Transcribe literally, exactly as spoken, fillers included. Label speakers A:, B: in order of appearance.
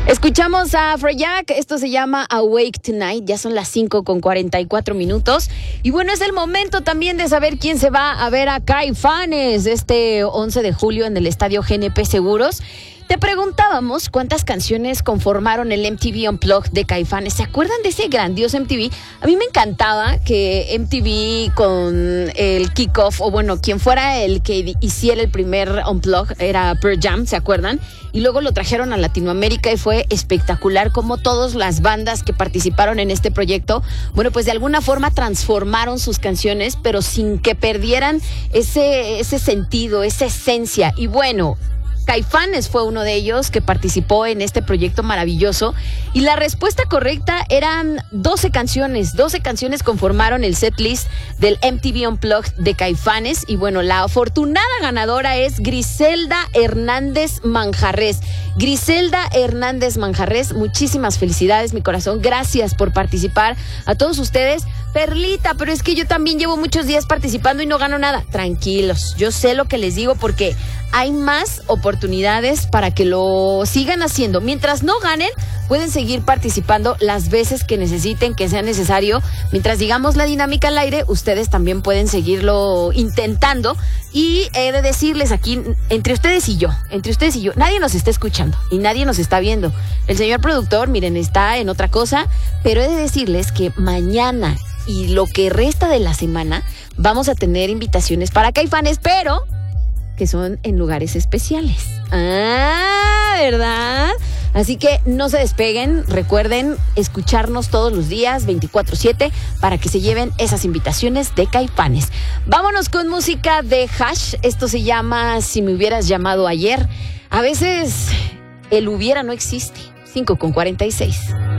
A: Escuchamos a Afrojack, esto se llama Awake Tonight, ya son las cinco con cuarenta y cuatro minutos. Y bueno, es el momento también de saber quién se va a ver a Caifanes este once de julio en el Estadio G N P Seguros. Te preguntábamos cuántas canciones conformaron el M T V Unplugged de Caifanes. ¿Se acuerdan de ese grandioso M T V? A mí me encantaba que M T V con el kickoff, o bueno, quien fuera el que hiciera el primer Unplugged era Pearl Jam, ¿se acuerdan? Y luego lo trajeron a Latinoamérica y fue espectacular como todas las bandas que participaron en este proyecto, bueno, pues de alguna forma transformaron sus canciones, pero sin que perdieran ese, ese sentido, esa esencia. Y bueno, Caifanes fue uno de ellos que participó en este proyecto maravilloso y la respuesta correcta eran doce canciones. doce canciones conformaron el setlist del M T V Unplugged de Caifanes y bueno, la afortunada ganadora es Griselda Hernández Manjarres. Griselda Hernández Manjarres, muchísimas felicidades, mi corazón. Gracias por participar. A todos ustedes, Perlita, pero es que yo también llevo muchos días participando y no gano nada. Tranquilos, yo sé lo que les digo porque hay más oportunidades para que lo sigan haciendo. Mientras no ganen, pueden seguir participando las veces que necesiten, que sea necesario. Mientras digamos la dinámica al aire, ustedes también pueden seguirlo intentando. Y he de decirles aquí, entre ustedes y yo, entre ustedes y yo, nadie nos está escuchando y nadie nos está viendo. El señor productor, miren, está en otra cosa, pero he de decirles que mañana y lo que resta de la semana vamos a tener invitaciones para Caifanes, pero que son en lugares especiales. Ah, ¿verdad? Así que no se despeguen, recuerden escucharnos todos los días, veinticuatro siete, para que se lleven esas invitaciones de Caifanes. Vámonos con música de Hash, esto se llama Si me hubieras llamado ayer. A veces el hubiera no existe. cinco con cuarenta y seis.